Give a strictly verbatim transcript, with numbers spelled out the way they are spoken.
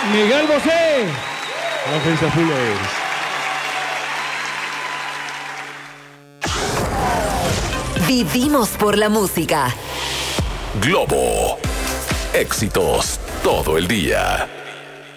Miguel Bosé. Offensive Fullers. Vivimos por la música. Globo. Éxitos todo el día.